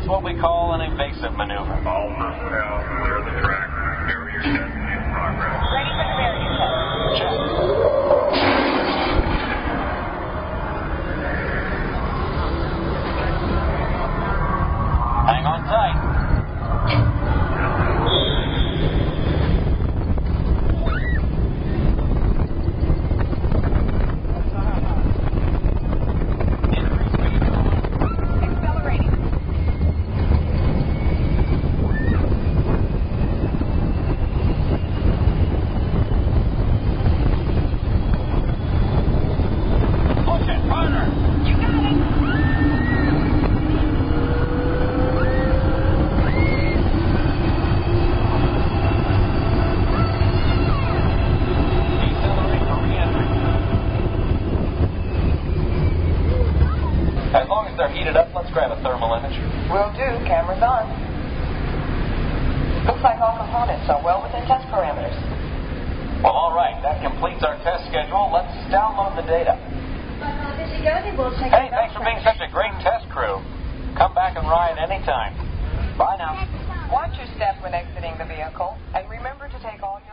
That's what we call an evasive maneuver. All personnel clear the track. Barrier test in progress. Ready for the barrier test. Check. Hang on tight. As long as they're heated up, let's grab a thermal image. Will do. Camera's on. Looks like all components are well within test parameters. Well, all right. That completes our test schedule. Let's download the data. Hey, thanks for being such a great test crew. Come back and ride anytime. Bye now. Watch your step when exiting the vehicle, and remember to take all your